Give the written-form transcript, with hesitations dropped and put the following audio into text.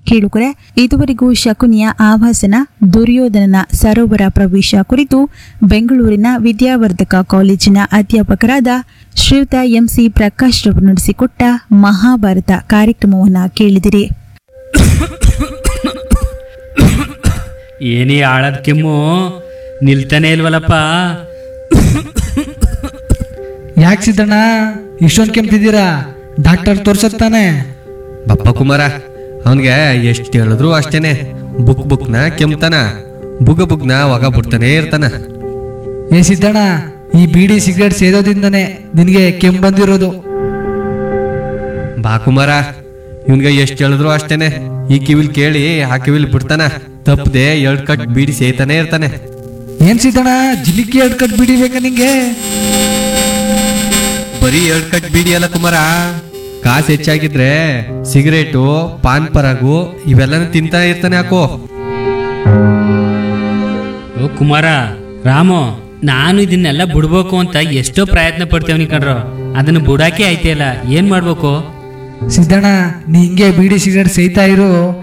ಕೇಳುಗರೆ, ಇದುವರೆಗೂ ಶಕುನಿಯ ಆವಾಸನ ದುರ್ಯೋಧನನ ಸರೋವರ ಪ್ರವೇಶ ಕುರಿತು ಬೆಂಗಳೂರಿನ ವಿದ್ಯಾವರ್ಧಕ ಕಾಲೇಜಿನ ಅಧ್ಯಾಪಕರಾದ ಶ್ರೀಯುತ ಎಂಸಿ ಪ್ರಕಾಶ್ ರವರು ನಡೆಸಿಕೊಟ್ಟ ಮಹಾಭಾರತ ಕಾರ್ಯಕ್ರಮವನ್ನು ಕೇಳಿದಿರಿ. ಏನೇ ಆಳದ ಕೆಮ್ಮು ನಿಲ್ತಾನೆ ಇಲ್ವಲ್ಲಪ್ಪ. ಯಾಕೆ ಸಿದ್ದಣ್ಣ ಇಷ್ಟೊಂದು ಕೆಮ್ತಿದ್ದೀರಾ? ಡಾಕ್ಟರ್ ತೋರ್ಸತ್ತಾನೆ. ಬಪ್ಪ ಕುಮಾರ, ಅವನ್ಗೆ ಎಷ್ಟು ಹೇಳಿದ್ರು ಅಷ್ಟೇನೆ. ಬುಕ್ನ ಕೆಮ್ತಾನ, ಬುಗ್ನ ಒಗ ಬಿಡ್ತಾನೆ ಇರ್ತಾನ. ಏ ಸಿದ್ದಣ್ಣ, ಈ ಬೀಡಿ ಸಿಗರೇಟ್ ಸೇದೋದಿಂದನೇ ನಿನಗೆ ಕೆಮ್ಮು ಬಂದಿರೋದು. ಬಾ ಕುಮಾರ, ಇವನ್ಗೆ ಎಷ್ಟು ಹೇಳಿದ್ರು ಅಷ್ಟೇನೆ. ಈ ಕಿವಿಲ್ ಕೇಳಿ ಆ ಕಿವಿಲ್ ಬಿಡ್ತಾನ, ತಪ್ಪದೆ 2 ಕಟ್ ಬೀಡಿ ಸೇತಾನೆ ಇರ್ತಾನೆ. ಏನ್ ಸಿದ್ದಣ್ಣ, ಜಿಲಿಕಿ 2 ಕಟ್ ಬೀಡಿ ಬೇಕಾ ನಿಂಗೆ? ಬರೀ 2 ಕಟ್ ಬೀಡಿ ಅಲ್ಲ ಕುಮಾರ, ಕಾಸು ಹೆಚ್ಚಾಗಿದ್ರೆ ಸಿಗರೇಟು, ಪಾನ್ ಪರಾಗು ಇವೆಲ್ಲನೂ ತಿಂತಾ ಇರ್ತಾನೆ. ಹಾಕೋ ಓ ಕುಮಾರ, ರಾಮು, ನಾನು ಇದನ್ನೆಲ್ಲ ಬಿಡ್ಬೇಕು ಅಂತ ಎಷ್ಟೋ ಪ್ರಯತ್ನ ಪಡ್ತೇವನಿ ಕಣ್ರು, ಅದನ್ನು ಬಿಡಾಕೆ ಆಯ್ತಿಯಲ್ಲ, ಏನ್ ಮಾಡ್ಬೇಕು? ಸಿದ್ದಣ್ಣ, ನೀ ಹಿಂಗೆ ಬೀಡಿ ಸಿಗರೇಟ್ ಸೇಯ್ತಾ ಇರು,